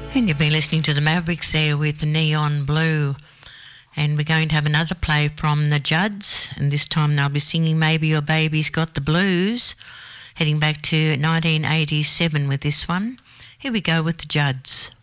And you've been listening to the Mavericks there with Neon Blue. And we're going to have another play from the Judds, and this time they'll be singing Maybe Your Baby's Got the Blues, heading back to 1987 with this one. Here we go with the Judds.